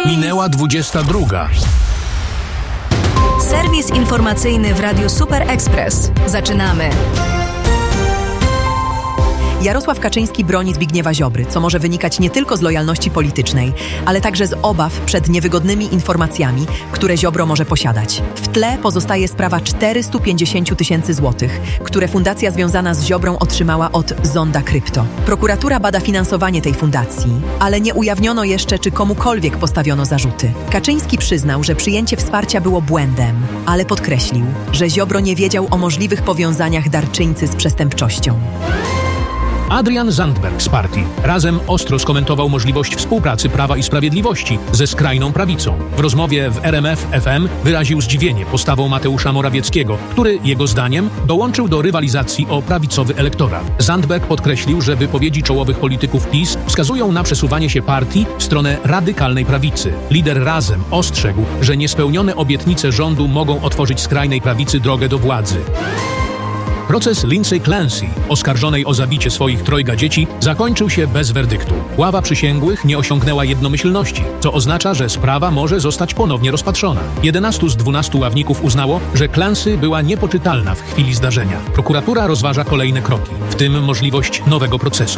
Minęła 22. Serwis informacyjny w Radiu Super Express. Zaczynamy. Jarosław Kaczyński broni Zbigniewa Ziobry, co może wynikać nie tylko z lojalności politycznej, ale także z obaw przed niewygodnymi informacjami, które Ziobro może posiadać. W tle pozostaje sprawa 450 000 złotych, które fundacja związana z Ziobrą otrzymała od Zonda Krypto. Prokuratura bada finansowanie tej fundacji, ale nie ujawniono jeszcze, czy komukolwiek postawiono zarzuty. Kaczyński przyznał, że przyjęcie wsparcia było błędem, ale podkreślił, że Ziobro nie wiedział o możliwych powiązaniach darczyńcy z przestępczością. Adrian Zandberg z partii Razem ostro skomentował możliwość współpracy Prawa i Sprawiedliwości ze skrajną prawicą. W rozmowie w RMF FM wyraził zdziwienie postawą Mateusza Morawieckiego, który, jego zdaniem, dołączył do rywalizacji o prawicowy elektorat. Zandberg podkreślił, że wypowiedzi czołowych polityków PiS wskazują na przesuwanie się partii w stronę radykalnej prawicy. Lider Razem ostrzegł, że niespełnione obietnice rządu mogą otworzyć skrajnej prawicy drogę do władzy. Proces Lindsay Clancy, oskarżonej o zabicie swoich 3 dzieci, zakończył się bez werdyktu. Ława przysięgłych nie osiągnęła jednomyślności, co oznacza, że sprawa może zostać ponownie rozpatrzona. 11 z 12 ławników uznało, że Clancy była niepoczytalna w chwili zdarzenia. Prokuratura rozważa kolejne kroki, w tym możliwość nowego procesu.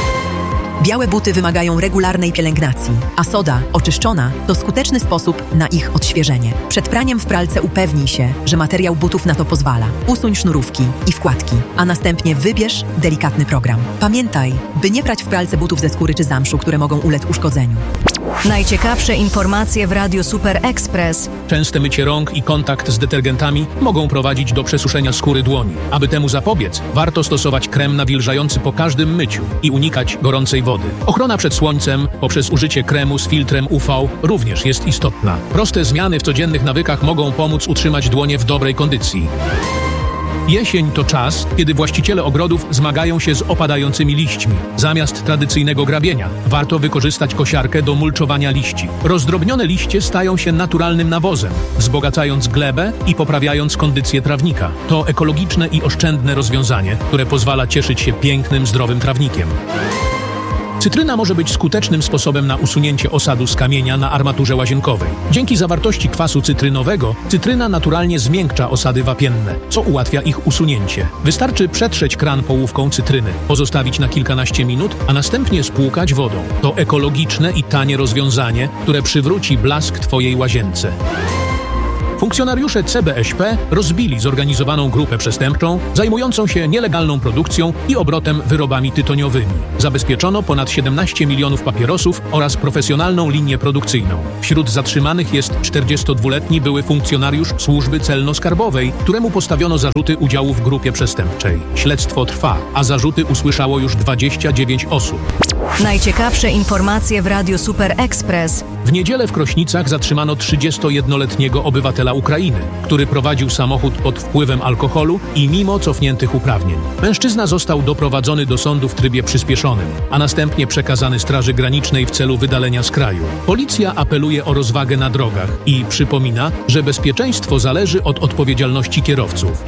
Białe buty wymagają regularnej pielęgnacji, a soda, oczyszczona, to skuteczny sposób na ich odświeżenie. Przed praniem w pralce upewnij się, że materiał butów na to pozwala. Usuń sznurówki i wkładki, a następnie wybierz delikatny program. Pamiętaj, by nie prać w pralce butów ze skóry czy zamszu, które mogą ulec uszkodzeniu. Najciekawsze informacje w Radiu Super Express. Częste mycie rąk i kontakt z detergentami mogą prowadzić do przesuszenia skóry dłoni. Aby temu zapobiec, warto stosować krem nawilżający po każdym myciu i unikać gorącej wody. Ochrona przed słońcem poprzez użycie kremu z filtrem UV również jest istotna. Proste zmiany w codziennych nawykach mogą pomóc utrzymać dłonie w dobrej kondycji. Jesień to czas, kiedy właściciele ogrodów zmagają się z opadającymi liśćmi. Zamiast tradycyjnego grabienia, warto wykorzystać kosiarkę do mulczowania liści. Rozdrobnione liście stają się naturalnym nawozem, wzbogacając glebę i poprawiając kondycję trawnika. To ekologiczne i oszczędne rozwiązanie, które pozwala cieszyć się pięknym, zdrowym trawnikiem. Cytryna może być skutecznym sposobem na usunięcie osadu z kamienia na armaturze łazienkowej. Dzięki zawartości kwasu cytrynowego, cytryna naturalnie zmiękcza osady wapienne, co ułatwia ich usunięcie. Wystarczy przetrzeć kran połówką cytryny, pozostawić na kilkanaście minut, a następnie spłukać wodą. To ekologiczne i tanie rozwiązanie, które przywróci blask Twojej łazience. Funkcjonariusze CBŚP rozbili zorganizowaną grupę przestępczą zajmującą się nielegalną produkcją i obrotem wyrobami tytoniowymi. Zabezpieczono ponad 17 milionów papierosów oraz profesjonalną linię produkcyjną. Wśród zatrzymanych jest 42-letni były funkcjonariusz służby celno-skarbowej, któremu postawiono zarzuty udziału w grupie przestępczej. Śledztwo trwa, a zarzuty usłyszało już 29 osób. Najciekawsze informacje w Radiu Super Express. W niedzielę w Krośnicach zatrzymano 31-letniego obywatela Ukrainy, który prowadził samochód pod wpływem alkoholu i mimo cofniętych uprawnień. Mężczyzna został doprowadzony do sądu w trybie przyspieszonym, a następnie przekazany Straży Granicznej w celu wydalenia z kraju. Policja apeluje o rozwagę na drogach i przypomina, że bezpieczeństwo zależy od odpowiedzialności kierowców.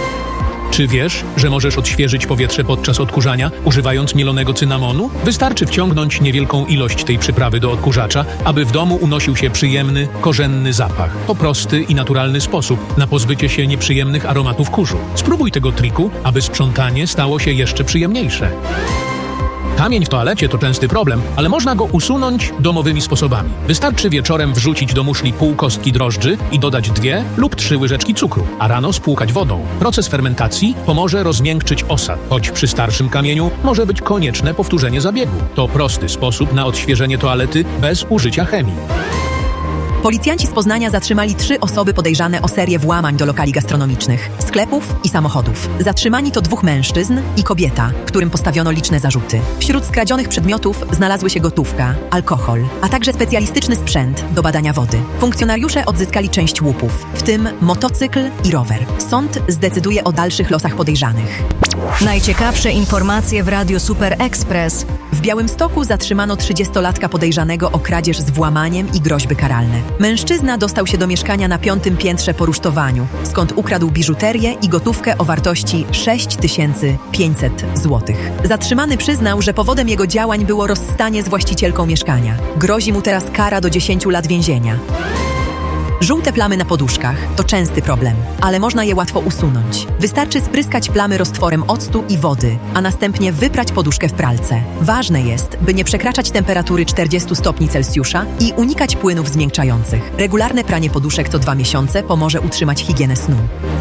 Czy wiesz, że możesz odświeżyć powietrze podczas odkurzania, używając mielonego cynamonu? Wystarczy wciągnąć niewielką ilość tej przyprawy do odkurzacza, aby w domu unosił się przyjemny, korzenny zapach. To prosty i naturalny sposób na pozbycie się nieprzyjemnych aromatów kurzu. Spróbuj tego triku, aby sprzątanie stało się jeszcze przyjemniejsze. Kamień w toalecie to częsty problem, ale można go usunąć domowymi sposobami. Wystarczy wieczorem wrzucić do muszli pół kostki drożdży i dodać 2 lub 3 łyżeczki cukru, a rano spłukać wodą. Proces fermentacji pomoże rozmiękczyć osad, choć przy starszym kamieniu może być konieczne powtórzenie zabiegu. To prosty sposób na odświeżenie toalety bez użycia chemii. Policjanci z Poznania zatrzymali 3 osoby podejrzane o serię włamań do lokali gastronomicznych, sklepów i samochodów. Zatrzymani to 2 mężczyzn i kobieta, którym postawiono liczne zarzuty. Wśród skradzionych przedmiotów znalazły się gotówka, alkohol, a także specjalistyczny sprzęt do badania wody. Funkcjonariusze odzyskali część łupów, w tym motocykl i rower. Sąd zdecyduje o dalszych losach podejrzanych. Najciekawsze informacje w Radiu Super Express. W Białymstoku zatrzymano 30-latka podejrzanego o kradzież z włamaniem i groźby karalne. Mężczyzna dostał się do mieszkania na 5. piętrze po rusztowaniu, skąd ukradł biżuterię i gotówkę o wartości 6500 zł. Zatrzymany przyznał, że powodem jego działań było rozstanie z właścicielką mieszkania. Grozi mu teraz kara do 10 lat więzienia. Żółte plamy na poduszkach to częsty problem, ale można je łatwo usunąć. Wystarczy spryskać plamy roztworem octu i wody, a następnie wyprać poduszkę w pralce. Ważne jest, by nie przekraczać temperatury 40 stopni Celsjusza i unikać płynów zmiękczających. Regularne pranie poduszek co 2 miesiące pomoże utrzymać higienę snu.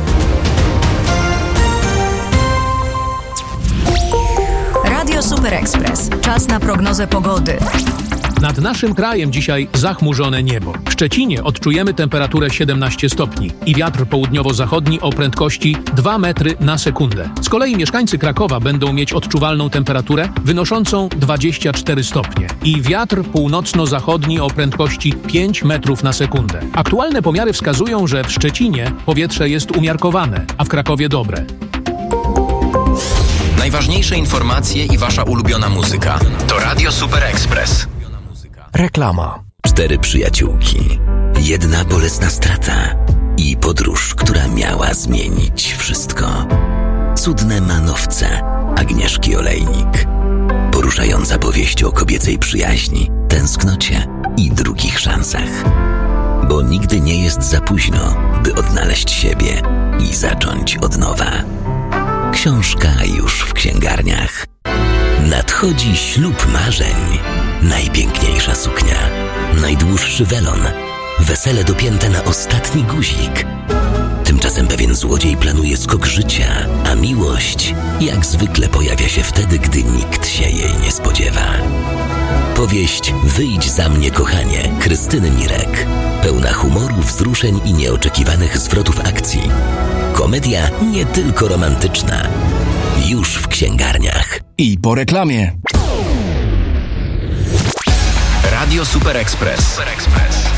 Radio Super Express. Czas na prognozę pogody. Nad naszym krajem dzisiaj zachmurzone niebo. W Szczecinie odczujemy temperaturę 17 stopni i wiatr południowo-zachodni o prędkości 2 metry na sekundę. Z kolei mieszkańcy Krakowa będą mieć odczuwalną temperaturę wynoszącą 24 stopnie i wiatr północno-zachodni o prędkości 5 metrów na sekundę. Aktualne pomiary wskazują, że w Szczecinie powietrze jest umiarkowane, a w Krakowie dobre. Najważniejsze informacje i wasza ulubiona muzyka to Radio Super Express. Reklama. 4 przyjaciółki, 1 bolesna strata i podróż, która miała zmienić wszystko. Cudne manowce Agnieszki Olejnik. Poruszająca powieść o kobiecej przyjaźni, tęsknocie i drugich szansach. Bo nigdy nie jest za późno, by odnaleźć siebie i zacząć od nowa. Książka już w księgarniach. Nadchodzi ślub marzeń. Najpiękniejsza suknia, najdłuższy welon, wesele dopięte na ostatni guzik. Tymczasem pewien złodziej planuje skok życia, a miłość jak zwykle pojawia się wtedy, gdy nikt się jej nie spodziewa. Powieść Wyjdź za mnie, kochanie, Krystyny Mirek. Pełna humoru, wzruszeń i nieoczekiwanych zwrotów akcji. Komedia nie tylko romantyczna. Już w księgarniach. I po reklamie. Radio Super Express.